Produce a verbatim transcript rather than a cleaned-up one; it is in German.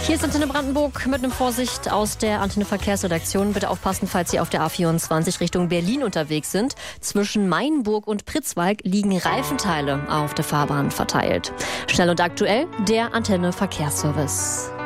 Hier ist Antenne Brandenburg mit einem Vorsicht aus der Antenne Verkehrsredaktion. Bitte aufpassen, falls Sie auf der A vierundzwanzig Richtung Berlin unterwegs sind. Zwischen Mainburg und Pritzwalk liegen Reifenteile auf der Fahrbahn verteilt. Schnell und aktuell der Antenne Verkehrsservice.